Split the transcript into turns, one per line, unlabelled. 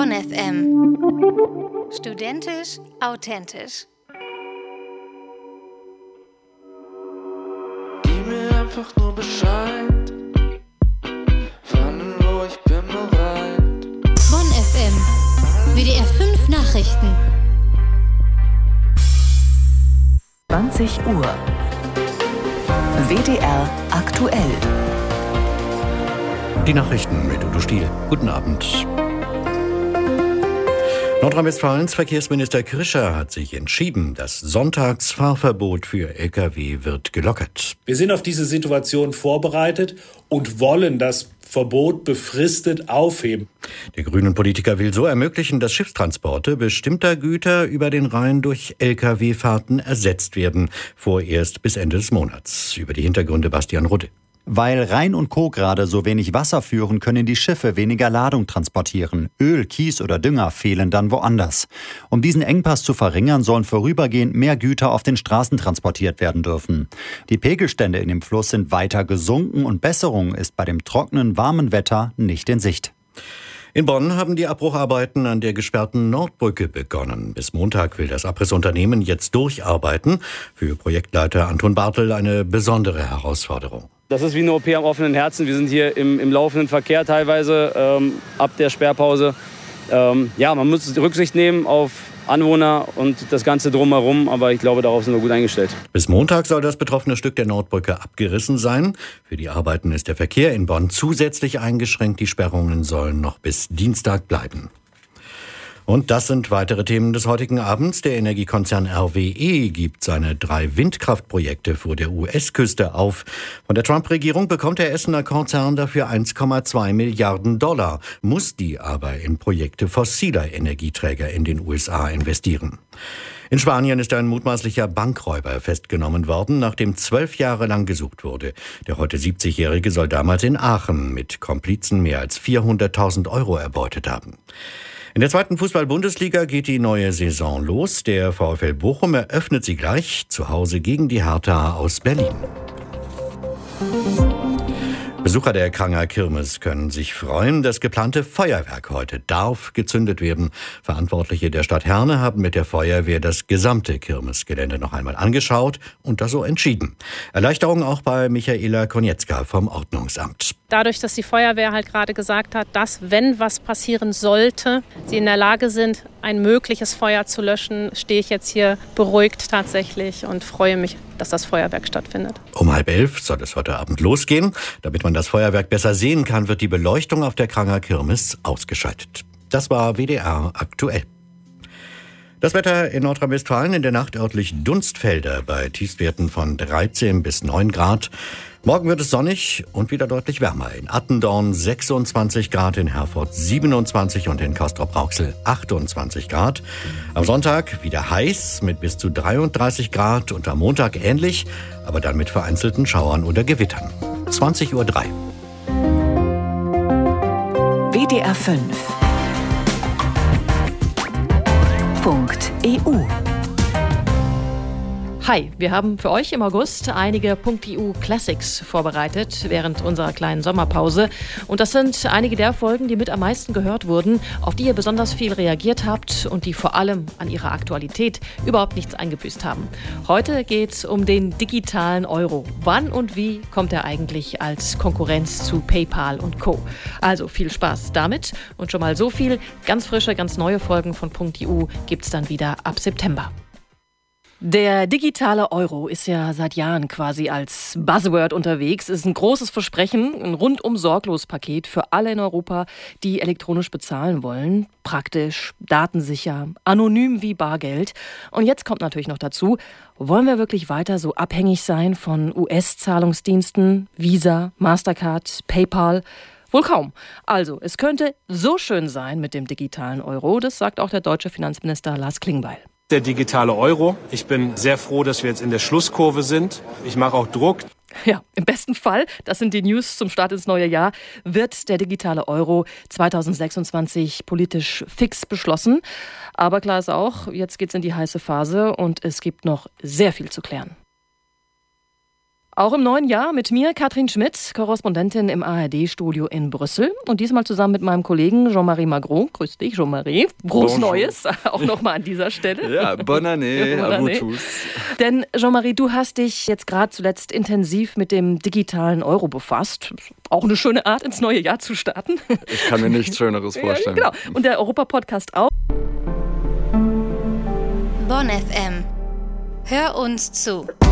Bonn FM. Studentisch, authentisch.
Gib mir einfach nur Bescheid, wann und wo, ich bin bereit.
Bonn FM. WDR 5 Nachrichten.
20 Uhr. WDR aktuell.
Die Nachrichten mit Udo Stiel. Guten Abend. Nordrhein-Westfalens Verkehrsminister Krischer hat sich entschieden, das Sonntagsfahrverbot für Lkw wird gelockert.
Wir sind auf diese Situation vorbereitet und wollen das Verbot befristet aufheben.
Der Grünen-Politiker will so ermöglichen, dass Schiffstransporte bestimmter Güter über den Rhein durch Lkw-Fahrten ersetzt werden, vorerst bis Ende des Monats. Über die Hintergründe Bastian Rudde.
Weil Rhein und Co. gerade so wenig Wasser führen, können die Schiffe weniger Ladung transportieren. Öl, Kies oder Dünger fehlen dann woanders. Um diesen Engpass zu verringern, sollen vorübergehend mehr Güter auf den Straßen transportiert werden dürfen. Die Pegelstände in dem Fluss sind weiter gesunken und Besserung ist bei dem trockenen, warmen Wetter nicht in Sicht.
In Bonn haben die Abbrucharbeiten an der gesperrten Nordbrücke begonnen. Bis Montag will das Abrissunternehmen jetzt durcharbeiten. Für Projektleiter Anton Bartel eine besondere Herausforderung.
Das ist wie eine OP am offenen Herzen. Wir sind hier im laufenden Verkehr teilweise ab der Sperrpause. Man muss Rücksicht nehmen auf Anwohner und das Ganze drumherum, aber ich glaube, darauf sind wir gut eingestellt.
Bis Montag soll das betroffene Stück der Nordbrücke abgerissen sein. Für die Arbeiten ist der Verkehr in Bonn zusätzlich eingeschränkt. Die Sperrungen sollen noch bis Dienstag bleiben. Und das sind weitere Themen des heutigen Abends. Der Energiekonzern RWE gibt seine 3 Windkraftprojekte vor der US-Küste auf. Von der Trump-Regierung bekommt der Essener Konzern dafür 1,2 Milliarden $, muss die aber in Projekte fossiler Energieträger in den USA investieren. In Spanien ist ein mutmaßlicher Bankräuber festgenommen worden, nachdem 12 Jahre lang gesucht wurde. Der heute 70-Jährige soll damals in Aachen mit Komplizen mehr als 400.000 € erbeutet haben. In der 2. Fußball-Bundesliga geht die neue Saison los. Der VfL Bochum eröffnet sie gleich zu Hause gegen die Hertha aus Berlin. Besucher der Kranger Kirmes können sich freuen. Das geplante Feuerwerk heute darf gezündet werden. Verantwortliche der Stadt Herne haben mit der Feuerwehr das gesamte Kirmesgelände noch einmal angeschaut und das so entschieden. Erleichterung auch bei Michaela Konietzka vom Ordnungsamt.
Dadurch, dass die Feuerwehr halt gerade gesagt hat, dass, wenn was passieren sollte, sie in der Lage sind, ein mögliches Feuer zu löschen, stehe ich jetzt hier beruhigt tatsächlich und freue mich, dass das Feuerwerk stattfindet.
Um 10:30 soll es heute Abend losgehen. Damit man das Feuerwerk besser sehen kann, wird die Beleuchtung auf der Kranger Kirmes ausgeschaltet. Das war WDR aktuell. Das Wetter in Nordrhein-Westfalen in der Nacht örtlich Dunstfelder bei Tiefstwerten von 13 bis 9 Grad. Morgen wird es sonnig und wieder deutlich wärmer. In Attendorn 26 Grad, in Herford 27 und in Castrop-Rauxel 28 Grad. Am Sonntag wieder heiß mit bis zu 33 Grad und am Montag ähnlich, aber dann mit vereinzelten Schauern oder Gewittern. 20:03 Uhr.
WDR 5. .eu.
Hi, wir haben für euch im August einige .eu Classics vorbereitet während unserer kleinen Sommerpause. Und das sind einige der Folgen, die mit am meisten gehört wurden, auf die ihr besonders viel reagiert habt und die vor allem an ihrer Aktualität überhaupt nichts eingebüßt haben. Heute geht's um den digitalen Euro. Wann und wie kommt er eigentlich als Konkurrenz zu PayPal und Co.? Also viel Spaß damit und schon mal so viel. Ganz frische, ganz neue Folgen von .eu gibt's dann wieder ab September. Der digitale Euro ist ja seit Jahren quasi als Buzzword unterwegs. Es ist ein großes Versprechen, ein rundum sorglos Paket für alle in Europa, die elektronisch bezahlen wollen. Praktisch, datensicher, anonym wie Bargeld. Und jetzt kommt natürlich noch dazu, wollen wir wirklich weiter so abhängig sein von US-Zahlungsdiensten, Visa, Mastercard, PayPal? Wohl kaum. Also, es könnte so schön sein mit dem digitalen Euro, das sagt auch der deutsche Finanzminister Lars Klingbeil.
Der digitale Euro. Ich bin sehr froh, dass wir jetzt in der Schlusskurve sind. Ich mache auch Druck.
Ja, im besten Fall, das sind die News zum Start ins neue Jahr, wird der digitale Euro 2026 politisch fix beschlossen. Aber klar ist auch, jetzt geht's in die heiße Phase und es gibt noch sehr viel zu klären. Auch im neuen Jahr mit mir, Katrin Schmidt, Korrespondentin im ARD-Studio in Brüssel. Und diesmal zusammen mit meinem Kollegen Jean-Marie Magro. Grüß dich, Jean-Marie. Frohes Neues, auch nochmal an dieser Stelle.
Ja, bonne année, à vous tous.
Denn Jean-Marie, du hast dich jetzt gerade zuletzt intensiv mit dem digitalen Euro befasst. Auch eine schöne Art, ins neue Jahr zu starten.
Ich kann mir nichts Schöneres vorstellen.
Ja, genau. Und der Europa-Podcast auch.
Bonn FM. Hör uns zu.